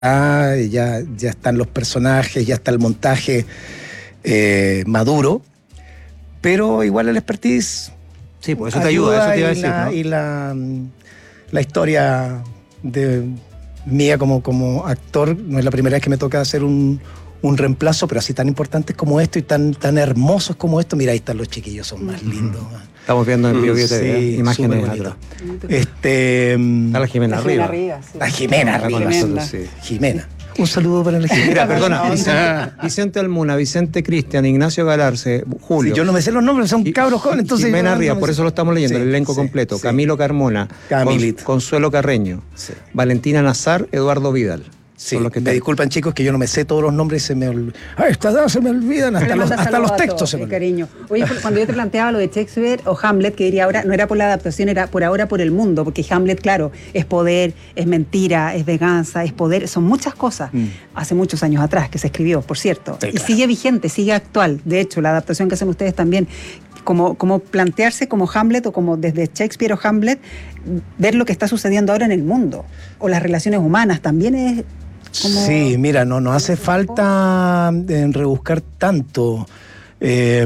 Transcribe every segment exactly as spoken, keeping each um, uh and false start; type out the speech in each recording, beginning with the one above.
ya, ya, ya están los personajes, ya está el montaje eh, maduro, pero igual el expertise sí, pues eso te ayuda, eso te iba a y decir, la, ¿no? y la, la historia de mía como, como actor, no es la primera vez que me toca hacer un, un reemplazo, pero así tan importantes como esto y tan, tan hermosos como esto. Mira, ahí están los chiquillos, son más lindos. Estamos viendo en Bio Bio T V, Sí, imágenes súper bonito. atrás. Este, Está la Jimena La arriba. Jimena Rivas, sí. la Jimena Está con Rivas. nosotros, sí. Jimena. Un saludo para la Jimena. Mira, perdona, Vicente, Vicente Almuna, Vicente Cristian, Ignacio Galarce, Julio. Sí, yo no me sé los nombres, son cabros jóvenes, entonces... Jimena no, Rivas, no por sé. eso lo estamos leyendo, Sí, el elenco sí, completo. sí. Camilo Carmona, Camilito. Cons- Consuelo Carreño, Sí. Valentina Nazar, Eduardo Vidal. Sí, Son los que me están. disculpan, chicos, que yo no me sé todos los nombres y se me olvidan. A esta edad se me olvidan, hasta Le los, manda hasta saludos los a textos todos, se me eh, olvidan. cariño. Oye, cuando yo te planteaba lo de Shakespeare o Hamlet, que diría ahora, no era por la adaptación, era por ahora por el mundo, porque Hamlet, claro, es poder, es mentira, es venganza, es poder, son muchas cosas. Mm. Hace muchos años atrás que se escribió, por cierto. Sí, y claro. sigue vigente, sigue actual. De hecho, la adaptación que hacen ustedes también, como, como plantearse como Hamlet o como desde Shakespeare o Hamlet, ver lo que está sucediendo ahora en el mundo. O las relaciones humanas, también es... como- Sí, mira, no nos hace falta eh, rebuscar tanto. Eh,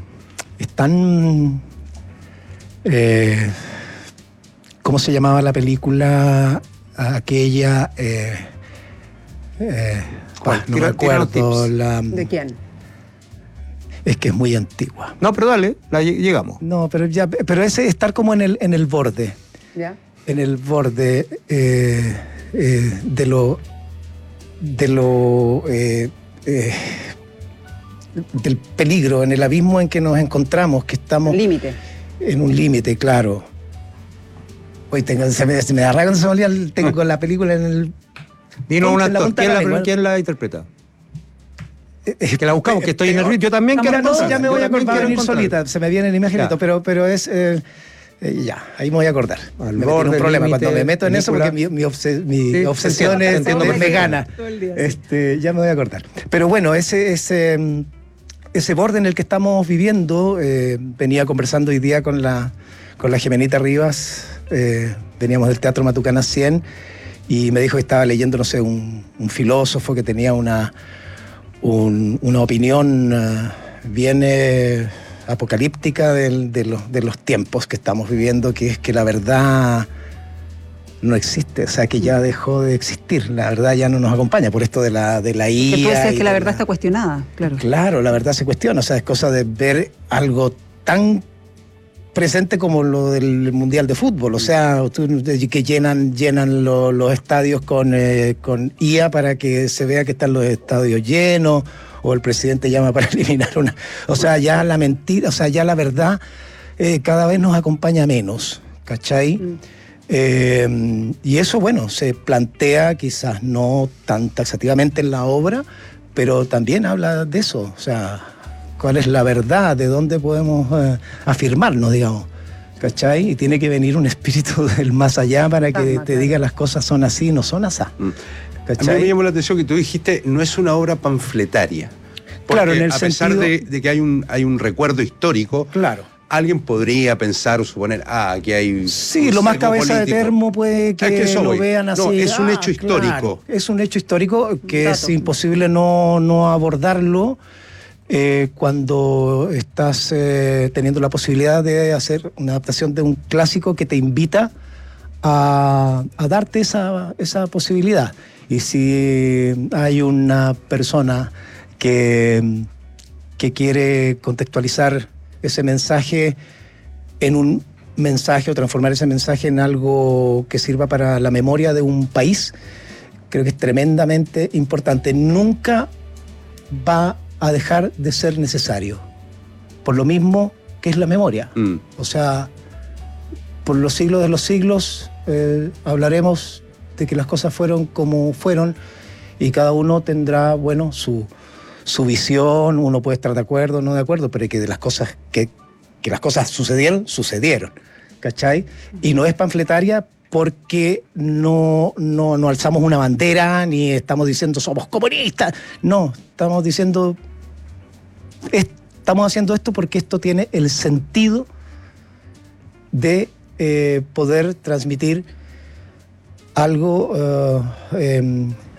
están... eh, ¿Cómo se llamaba la película aquella? Eh, eh, ¿Cuál? ah, no Tira- me acuerdo. tíranos tips. La, ¿De quién? es que es muy antigua. No, pero dale, la lle- llegamos. No, pero ya, pero ese estar como en el, en el borde. ¿Ya? En el borde eh, eh, de lo de lo eh, eh, del peligro, en el abismo en que nos encontramos, que estamos Límite. en un límite, claro. Hoy tengo, se me, se me da rabia cuando se me olvida, el- tengo la película en el... Dinos un Ponte en la actor, punta de ¿quién la la, lengua. ¿quién la interpreta? Eh, Que la buscamos, que estoy eh, nervioso. Yo también no, quiero mira, no, encontrarla. ya me Yo voy a también acordar, quiero venir encontrarla. solita, se me viene la imagenito, Ya. pero, pero es... eh, eh, ya, ahí me voy a acordar. Al me metí en borde, un problema límite, cuando me meto en eso, porque película. mi, mi, obse- mi Sí, obsesión te es, entiendo me, me perfecto. gana. Todo el día, sí. Este, ya me voy a acordar. Pero bueno, ese, ese, mm, ese borde en el que estamos viviendo, eh, venía conversando hoy día con la, con la Jimenita Rivas, eh, veníamos del Teatro Matucana cien, y me dijo que estaba leyendo, no sé, un, un filósofo que tenía una, un- una opinión eh, bien eh, apocalíptica del- de, los, de los tiempos que estamos viviendo, que es que la verdad no existe, o sea, que ya dejó de existir, la verdad ya no nos acompaña por esto de la, de la I A. Que tú decías y que la de verdad está cuestionada, claro. Claro, la verdad se cuestiona, o sea, es cosa de ver algo tan presente como lo del Mundial de Fútbol, o sea, tú- que llenan, llenan lo- los estadios con, eh, con I A para que se vea que están los estadios llenos, o el presidente llama para eliminar una... O sea, ya la mentira, o sea, ya la verdad eh, cada vez nos acompaña menos, ¿cachai? Mm. Eh, y eso, bueno, se plantea quizás no tan taxativamente en la obra, pero también habla de eso, o sea, cuál es la verdad, de dónde podemos eh, afirmarnos, digamos, ¿cachai? Y tiene que venir un espíritu del más allá para que Calma, te claro. diga las cosas son así, no son así. Mm. A mí ¿Cachai? me llamó la atención que tú dijiste, no es una obra panfletaria. Porque Claro, en el a pesar sentido- de, de que hay un, hay un recuerdo histórico, Claro. alguien podría pensar o suponer, ah, aquí hay... Sí, un lo más sesgo cabeza político. de termo puede que, Es que eso lo voy. vean así. No, es un ah, hecho histórico. claro, es un hecho histórico que Dato. es imposible no, no abordarlo eh, cuando estás eh, teniendo la posibilidad de hacer una adaptación de un clásico que te invita a, a darte esa, esa posibilidad. Y si hay una persona que, que quiere contextualizar ese mensaje en un mensaje o transformar ese mensaje en algo que sirva para la memoria de un país, creo que es tremendamente importante. Nunca va a dejar de ser necesario, por lo mismo que es la memoria. Mm. O sea, por los siglos de los siglos eh, hablaremos de que las cosas fueron como fueron y cada uno tendrá, bueno, su, su visión, uno puede estar de acuerdo o no de acuerdo, pero que de las cosas que, que las cosas sucedieron, sucedieron, ¿cachai? Y no es panfletaria porque no, no, no alzamos una bandera ni estamos diciendo somos comunistas, no, estamos diciendo estamos haciendo esto porque esto tiene el sentido de eh, poder transmitir algo eh, eh,